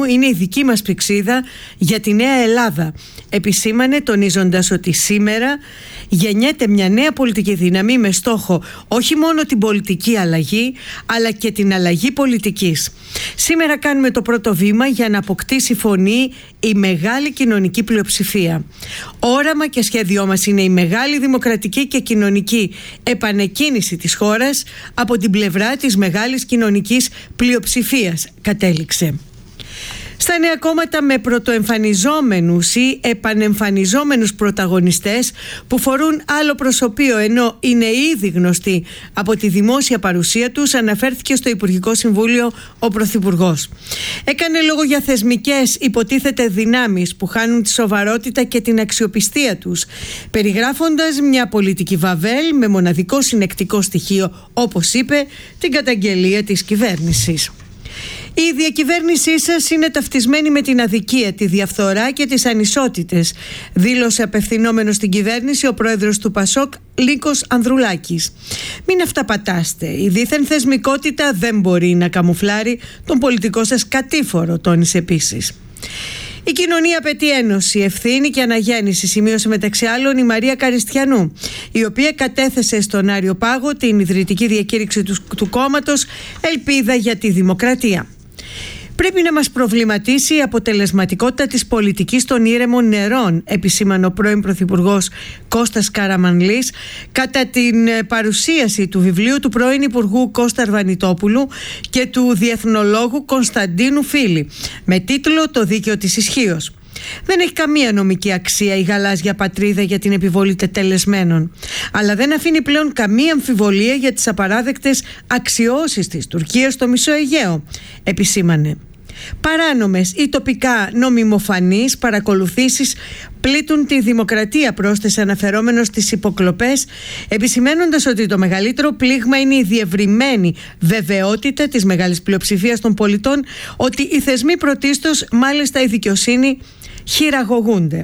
είναι η δική μας πηξίδα για τη νέα Ελλάδα, επισήμανε, τονίζοντας ότι σήμερα γεννιέται μια νέα πολιτική δύναμη με στόχο όχι μόνο την πολιτική αλλαγή, αλλά και την αλλαγή πολιτικής. Σήμερα κάνουμε το πρώτο βήμα για να αποκτήσει φωνή η μεγάλη κοινωνική πλειοψηφία. Όραμα και σχέδιό μας είναι η μεγάλη δημοκρατική και κοινωνική επανεκκίνηση της χώρας από την πλευρά της μεγάλης κοινωνικής πλειοψηφίας, κατέληξε. Στα νέα κόμματα με πρωτοεμφανιζόμενους ή επανεμφανιζόμενους πρωταγωνιστές που φορούν άλλο προσωπείο ενώ είναι ήδη γνωστοί από τη δημόσια παρουσία τους, αναφέρθηκε στο Υπουργικό Συμβούλιο ο Πρωθυπουργός. Έκανε λόγο για θεσμικές υποτίθεται δυνάμεις που χάνουν τη σοβαρότητα και την αξιοπιστία τους, περιγράφοντας μια πολιτική βαβέλ με μοναδικό συνεκτικό στοιχείο, όπως είπε, την καταγγελία της κυβέρνησης. Η διακυβέρνησή σας είναι ταυτισμένη με την αδικία, τη διαφθορά και τις ανισότητες, δήλωσε απευθυνόμενος στην κυβέρνηση ο πρόεδρος του ΠΑΣΟΚ, Νίκος Ανδρουλάκης. Μην αυταπατάστε. Η δίθεν θεσμικότητα δεν μπορεί να καμουφλάρει τον πολιτικό σας κατήφορο, τόνισε επίσης. Η κοινωνία απαιτεί ένωση, ευθύνη και αναγέννηση, σημείωσε μεταξύ άλλων η Μαρία Καριστιανού, η οποία κατέθεσε στον Άριο Πάγο την ιδρυτική διακήρυξη του κόμματος «Ελπίδα για τη Δημοκρατία». Πρέπει να μας προβληματίσει η αποτελεσματικότητα της πολιτικής των ήρεμων νερών, επισήμανε ο πρώην Πρωθυπουργός Κώστας Καραμανλής κατά την παρουσίαση του βιβλίου του πρώην Υπουργού Κώστα Αρβανιτόπουλου και του διεθνολόγου Κωνσταντίνου Φίλη με τίτλο «Το δίκαιο της ισχύως». Δεν έχει καμία νομική αξία η γαλάζια πατρίδα για την επιβολή τετελεσμένων, αλλά δεν αφήνει πλέον καμία αμφιβολία για τις απαράδεκτες αξιώσεις της Τουρκίας στο Μισό Αιγαίο, επισήμανε. Παράνομες ή τοπικά νομιμοφανείς παρακολουθήσεις πλήττουν τη δημοκρατία, πρόσθεσε αναφερόμενος στις υποκλοπές, επισημένοντας ότι το μεγαλύτερο πλήγμα είναι η διευρυμένη βεβαιότητα της μεγάλης πλειοψηφίας των πολιτών ότι οι θεσμοί πρωτίστως, μάλιστα η δικαιοσύνη, χειραγωγούνται.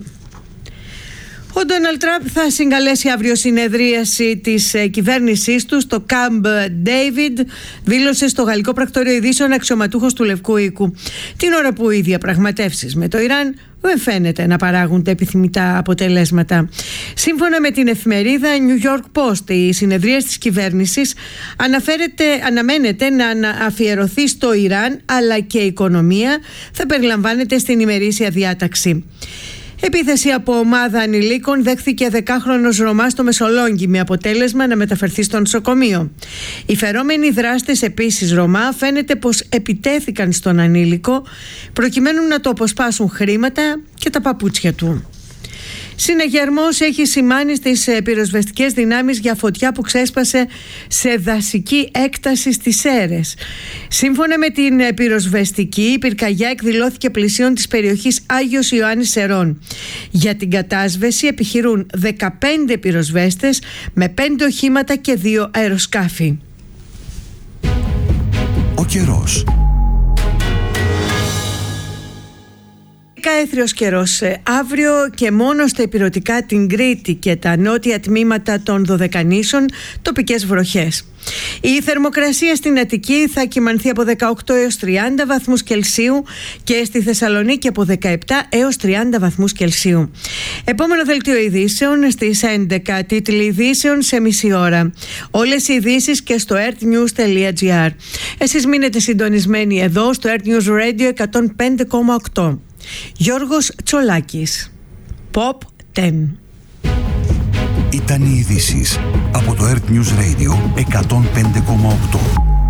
Ο Ντόναλντ Τραμπ θα συγκαλέσει αύριο συνεδρίαση της κυβέρνησής του στο Camp David, δήλωσε στο γαλλικό πρακτορείο ειδήσεων αξιωματούχος του Λευκού Οίκου. Την ώρα που οι διαπραγματεύσεις με το Ιράν δεν φαίνεται να παράγουν τα επιθυμητά αποτελέσματα. Σύμφωνα με την εφημερίδα New York Post, η συνεδρίαση της κυβέρνησης αναμένεται να αφιερωθεί στο Ιράν, αλλά και η οικονομία θα περιλαμβάνεται στην ημερήσια διάταξη. Επίθεση από ομάδα ανηλίκων δέχθηκε 10χρονος Ρωμά στο Μεσολόγγι με αποτέλεσμα να μεταφερθεί στο νοσοκομείο. Οι φερόμενοι δράστες, επίσης Ρωμά, φαίνεται πως επιτέθηκαν στον ανήλικο προκειμένου να το αποσπάσουν χρήματα και τα παπούτσια του. Συναγερμός έχει σημάνει στις πυροσβεστικές δυνάμεις για φωτιά που ξέσπασε σε δασική έκταση στις Σέρρες. Σύμφωνα με την πυροσβεστική, η πυρκαγιά εκδηλώθηκε πλησίον της περιοχής Άγιος Ιωάννης Σερών. Για την κατάσβεση επιχειρούν 15 πυροσβέστες με 5 οχήματα και 2 αεροσκάφη. Ο καιρός. Έθριος καιρός. Αύριο και μόνο στα ηπειρωτικά, την Κρήτη και τα νότια τμήματα των Δωδεκανήσων τοπικές βροχές. Η θερμοκρασία στην Αττική θα κυμανθεί από 18 έως 30 βαθμούς Κελσίου και στη Θεσσαλονίκη από 17 έως 30 βαθμούς Κελσίου. Επόμενο δελτίο ειδήσεων στις 11, τίτλοι ειδήσεων σε μισή ώρα. Όλες οι ειδήσεις και στο earthnews.gr. Εσείς μείνετε συντονισμένοι εδώ στο Earth News Radio 105,8. Γιώργος Τσολάκης, Pop 10. Ήταν οι ειδήσεις από το Earth News Radio 105,8.